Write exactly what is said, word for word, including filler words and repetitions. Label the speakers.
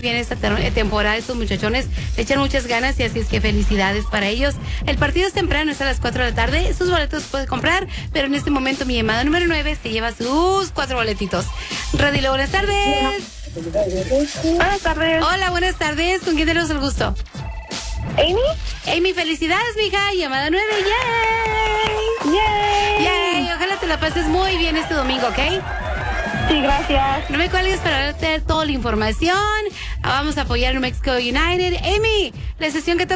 Speaker 1: bien esta te- temporada. Estos muchachones le echan muchas ganas y así es que felicidades para ellos. El partido es temprano, es a las cuatro de la tarde. Sus boletos puede comprar, pero en este momento mi llamada número nueve se lleva sus cuatro boletitos. Radilo, buenas tardes.
Speaker 2: Buenas tardes.
Speaker 1: Hola, buenas tardes. ¿Con quién tenemos el gusto?
Speaker 2: ¿Amy?
Speaker 1: Amy, felicidades, mija. Llamada nueve, yay.
Speaker 2: Yay.
Speaker 1: Yay. Ojalá te la pases muy bien este domingo, ¿ok?
Speaker 2: Sí, gracias.
Speaker 1: No me cuelgues para darte toda la información. Vamos a apoyar a New Mexico United. Amy, la sesión que